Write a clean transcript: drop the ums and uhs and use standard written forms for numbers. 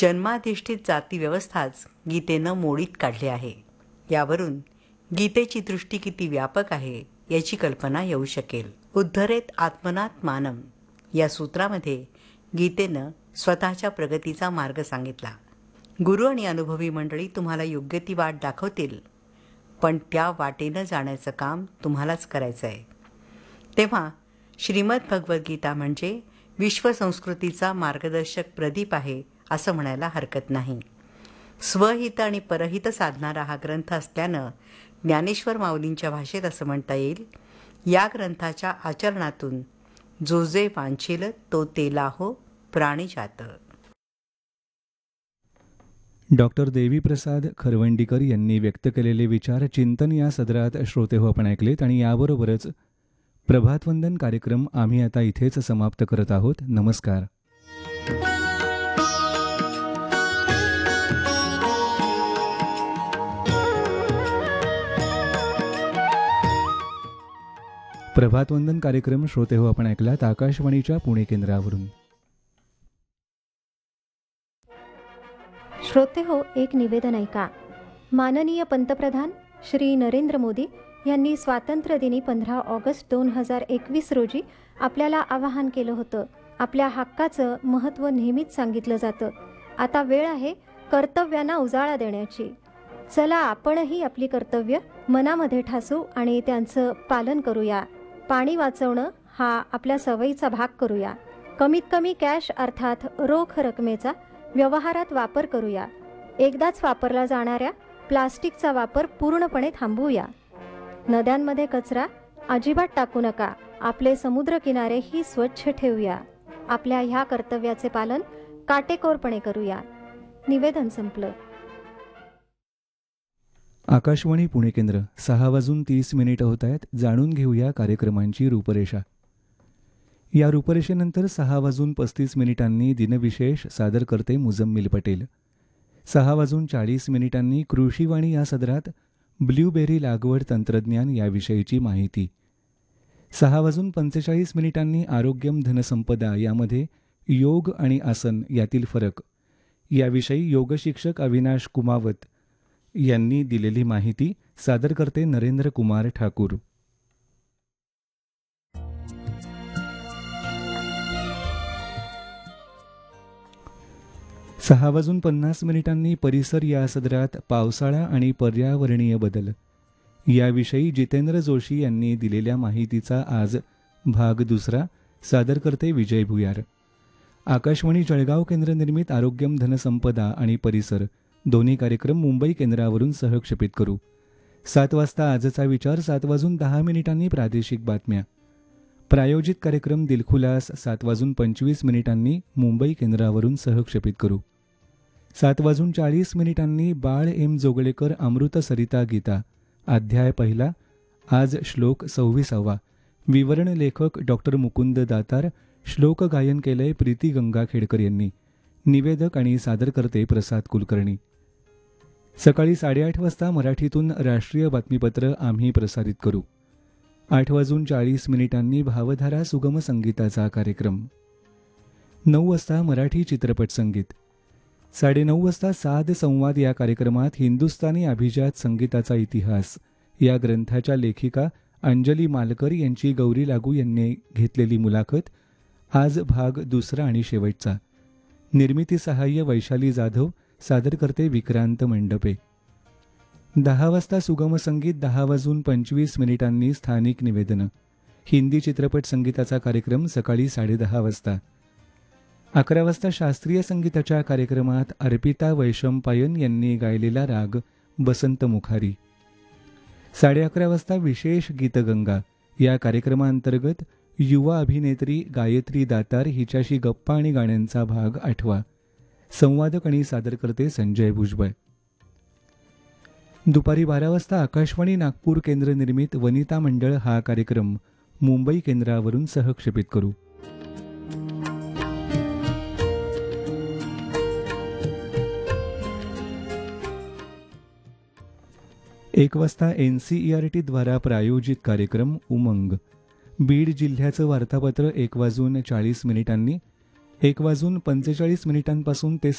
जन्माधिष्ठित जातीव्यवस्थाच गीतेनं मोडीत काढली आहे. यावरून गीतेची दृष्टी किती व्यापक आहे याची कल्पना येऊ शकेल. उद्धरेत आत्मनात्मानम या सूत्रामध्ये गीतेनं स्वतःच्या प्रगतीचा मार्ग सांगितला. गुरु आणि अनुभवी मंडळी तुम्हाला योग्य ती वाट दाखवतील, पण त्या वाटेनं जाण्याचं काम तुम्हालाच करायचं आहे. तेव्हा श्रीमद भगवद्गीता म्हणजे विश्वसंस्कृतीचा मार्गदर्शक प्रदीप आहे असं म्हणायला हरकत नाही. स्वहित आणि परहित साधणारा हा ग्रंथ असल्यानं ज्ञानेश्वर माऊलींच्या भाषेत असं म्हणता येईल, या ग्रंथाच्या आचरणातून जो जे वांछील तो तेला हो प्राणीजात. डॉक्टर देवीप्रसाद खरवंडीकर यांनी व्यक्त केलेले विचार चिंतन या सदरात श्रोतेहो आपण ऐकलेत आणि याबरोबरच प्रभातवंदन कार्यक्रम आम्ही आता इथेच समाप्त करत आहोत. नमस्कार. प्रभातवंदन कार्यक्रम श्रोतेहो आपण ऐकलात आकाशवाणीच्या पुणे केंद्रावरून. श्रोतेहो, एक निवेदन ऐका. माननीय पंतप्रधान श्री नरेंद्र मोदी यांनी स्वातंत्र्यदिनी 15 ऑगस्ट 2021 रोजी आपल्याला आवाहन केलं होतं. आपल्या हक्काचं महत्त्व नेहमीच सांगितलं जातं. आता वेळ आहे कर्तव्यांना उजाळा देण्याची. चला आपणही आपली कर्तव्य मनामध्ये ठासू आणि त्यांचं पालन करूया. पाणी वाचवणं हा आपल्या सवयीचा भाग करूया. कमीत कमी कॅश अर्थात रोख रकमेचा व्यवहारात वापर करूया. एकदाच वापरला जाणाऱ्या प्लास्टिकचा वापर पूर्णपणे थांबवूया. नद्यांमध्ये कचरा अजिबात टाकू नका. आपले समुद्रकिनारेही स्वच्छ ठेवूया. आपल्या ह्या कर्तव्याचे पालन काटेकोरपणे करूया. निवेदन संपलं. आकाशवाणी पुणे केंद्र. 6:30 होत आहेत. जाणून घेऊया कार्यक्रमांची रूपरेषा. या रूपरेषेनंतर 6:35 दिनविशेष सादर करते मुजम्मिल पटेल. 6:40 कृषीवाणी या सदरात ब्ल्यूबेरी लागवड तंत्रज्ञान याविषयीची माहिती. 6:45 आरोग्यम धनसंपदा यामध्ये योग आणि आसन यातील फरक याविषयी योगशिक्षक अविनाश कुमावत यांनी दिलेली माहिती सादर करते नरेंद्र कुमार ठाकूर. 6:50 परिसर या सदरात पावसाळा आणि पर्यावरणीय बदल याविषयी जितेंद्र जोशी यांनी दिलेल्या माहितीचा आज भाग दुसरा सादर करते विजय भुयार. आकाशवाणी जळगाव केंद्र निर्मित आरोग्यम धनसंपदा आणि परिसर दोन्ही कार्यक्रम मुंबई केंद्रावरून सहक्षेपित करू. 7 वाजता आजचा विचार. 7:10 प्रादेशिक बातम्या. प्रायोजित कार्यक्रम दिलखुलास 7:25 मुंबई केंद्रावरून सहक्षेपित करू. 7:40 बाळ एम जोगळेकर अमृत सरिता गीता अध्याय पहिला. आज श्लोक 26. विवरण लेखक डॉक्टर मुकुंद दातार. श्लोक गायन केलंय प्रीती गंगाखेडकर यांनी. निवेदक आणि सादरकर्ते प्रसाद कुलकर्णी. सकाळी 8:30 वाजता मराठीतून राष्ट्रीय बातमीपत्र आम्ही प्रसारित करू. 8:40 भावधारा सुगम संगीताचा कार्यक्रम. 9 वाजता मराठी चित्रपट संगीत. 9:30 वाजता साध संवाद या कार्यक्रमात हिंदुस्थानी अभिजात संगीताचा इतिहास या ग्रंथाच्या लेखिका अंजली मालकर यांची गौरी लागू यांनी घेतलेली मुलाखत. आज भाग दुसरा आणि शेवटचा. निर्मिती सहाय्य वैशाली जाधव. सादर करते विक्रांत मंडपे. 10 वाजता सुगम संगीत. 10:25 स्थानिक निवेदनं. हिंदी चित्रपट संगीताचा कार्यक्रम सकाळी 10:30 वाजता. 11 वाजता शास्त्रीय संगीताच्या कार्यक्रमात अर्पिता वैशंपायन यांनी गायलेला राग बसंत मुखारी. 11:30 वाजता विशेष गीतगंगा या कार्यक्रमांतर्गत युवा अभिनेत्री गायत्री दातार हिच्याशी गप्पा आणि गाण्यांचा भाग 8. संवादक आणि सादरकर्ते संजय भुजबळ. दुपारी 12 वाजता आकाशवाणी नागपूर केंद्र निर्मित वनिता मंडळ हा कार्यक्रम मुंबई केंद्रावरून सहक्षेपित करू. एक वाजता NCERT द्वारा प्रायोजित कार्यक्रम उमंग. बीड जिल्ह्याचं वार्तापत्र 1:40 1:45 पासून ते